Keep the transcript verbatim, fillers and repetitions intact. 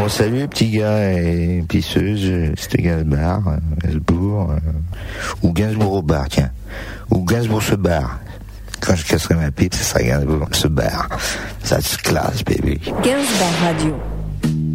Bon, salut les petits gars et pisseuses, c'était Gainsbourg, euh, Gainsbourg, euh, ou Gainsbourg au bar, tiens. Ou Gainsbourg se barre. Quand je casserai ma pipe, ce sera Gainsbourg se barre. Ça se classe, bébé. Gainsbourg Radio.